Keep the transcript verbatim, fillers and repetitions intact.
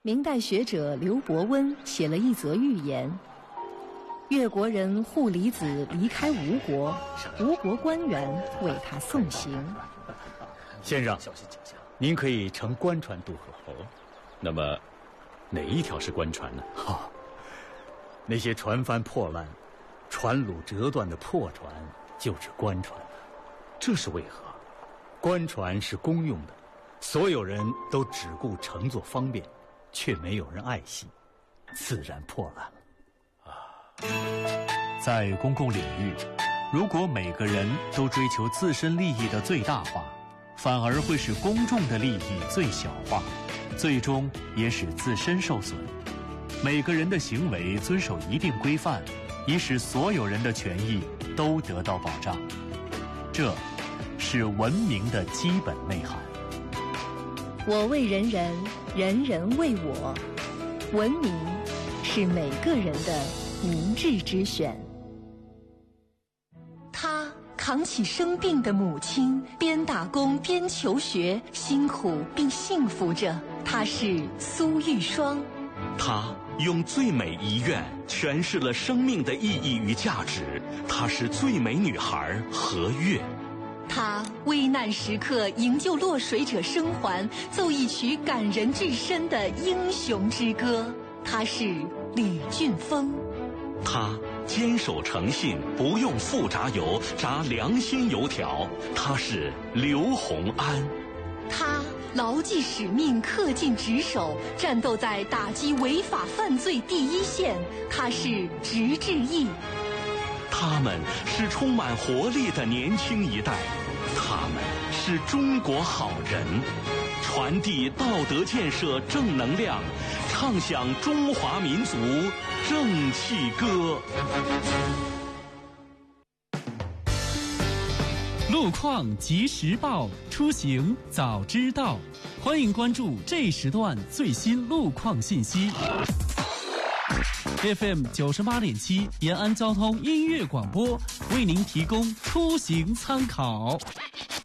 明代学者刘伯温写了一则寓言：越国人护离子离开吴国，吴国官员为他送行。 先生，您可以乘官船渡河。哦， 那么哪一条是官船呢？ 哈、哦，那些船帆破烂、船橹折断的破船就是官船。 这是为何？ 官船是公用的，所有人都只顾乘坐方便，却没有人爱惜，自然破烂了。 在公共领域，如果每个人都追求自身利益的最大化，反而会使公众的利益最小化，最终也使自身受损。每个人的行为遵守一定规范，以使所有人的权益都得到保障。这是文明的基本内涵。 我为人人，人人为我。文明是每个人的明智之选。他扛起生病的母亲，边打工边求学，辛苦并幸福着。他是苏玉霜。 他用最美遗愿诠释了生命的意义与价值。她是最美女孩何月。 他危难时刻营救落水者生还，奏一曲感人至深的英雄之歌。他是李俊峰。 他坚守诚信，不用复炸油，炸良心油条。他是刘洪安。 他牢记使命，恪尽职守，战斗在打击违法犯罪第一线。他是直志毅。 他们是充满活力的年轻一代，他们是中国好人，传递道德建设正能量，唱响中华民族正气歌。 路况及时报，出行早知道。欢迎关注这时段最新路况信息。F M 九十八点七延安交通音乐广播为您提供出行参考。